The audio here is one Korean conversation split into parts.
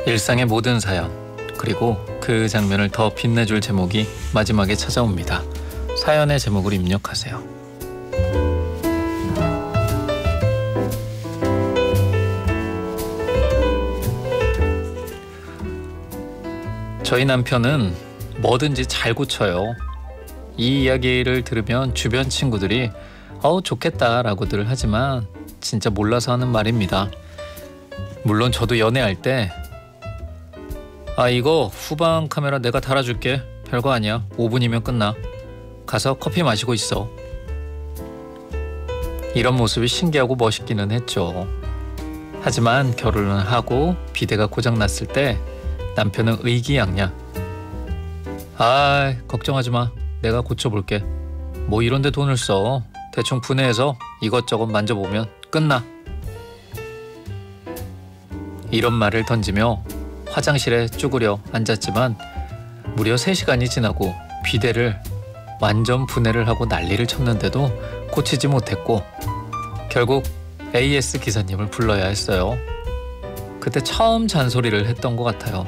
일상의 모든 사연, 그리고 그 장면을 더 빛내줄 제목이 마지막에 찾아옵니다. 사연의 제목을 입력하세요. 저희 남편은 뭐든지 잘 고쳐요. 이 이야기를 들으면 주변 친구들이 좋겠다 라고들 하지만 진짜 몰라서 하는 말입니다. 물론 저도 연애할 때 이거 후방 카메라 내가 달아줄게. 별거 아니야. 5분이면 끝나. 가서 커피 마시고 있어. 이런 모습이 신기하고 멋있기는 했죠. 하지만 결혼을 하고 비데가 고장났을 때 남편은 의기양양. 걱정하지 마. 내가 고쳐볼게. 뭐 이런데 돈을 써. 대충 분해해서 이것저것 만져보면 끝나. 이런 말을 던지며 화장실에 쭈그려 앉았지만 무려 3시간이 지나고 비데를 완전 분해를 하고 난리를 쳤는데도 고치지 못했고 결국 AS 기사님을 불러야 했어요. 그때 처음 잔소리를 했던 것 같아요.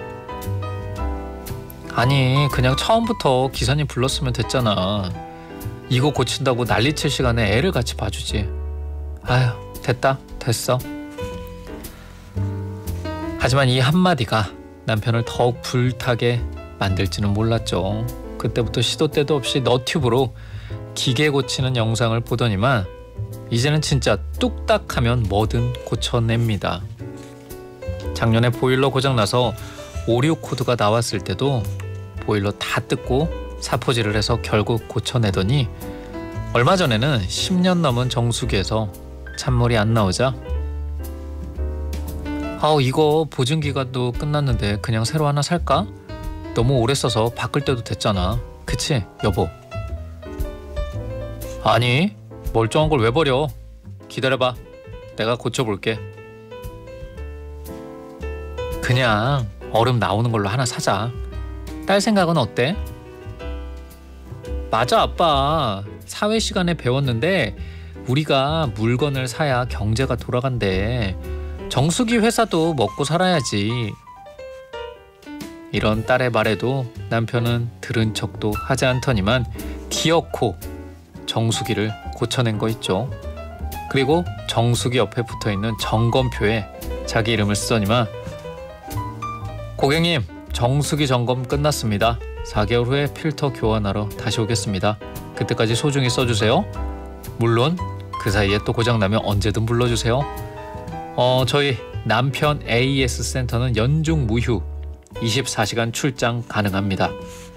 아니 그냥 처음부터 기사님 불렀으면 됐잖아. 이거 고친다고 난리칠 시간에 애를 같이 봐주지. 됐어. 하지만 이 한마디가 남편을 더욱 불타게 만들지는 몰랐죠. 그때부터 시도 때도 없이 너튜브로 기계 고치는 영상을 보더니만 이제는 진짜 뚝딱하면 뭐든 고쳐냅니다. 작년에 보일러 고장나서 오류 코드가 나왔을 때도 보일러 다 뜯고 사포질을 해서 결국 고쳐내더니 얼마 전에는 10년 넘은 정수기에서 찬물이 안 나오자 이거 보증기간도 끝났는데 그냥 새로 하나 살까? 너무 오래 써서 바꿀 때도 됐잖아. 그치 여보? 아니 멀쩡한 걸 왜 버려? 기다려봐. 내가 고쳐볼게. 그냥 얼음 나오는 걸로 하나 사자. 딸 생각은 어때? 맞아 아빠. 사회 시간에 배웠는데 우리가 물건을 사야 경제가 돌아간대. 정수기 회사도 먹고 살아야지. 이런 딸의 말에도 남편은 들은 척도 하지 않더니만 기어코 정수기를 고쳐낸 거 있죠. 그리고 정수기 옆에 붙어있는 점검표에 자기 이름을 쓰더니만 고객님 정수기 점검 끝났습니다. 4개월 후에 필터 교환하러 다시 오겠습니다. 그때까지 소중히 써주세요. 물론 그 사이에 또 고장나면 언제든 불러주세요. 저희 남편 AS 센터는 연중 무휴 24시간 출장 가능합니다.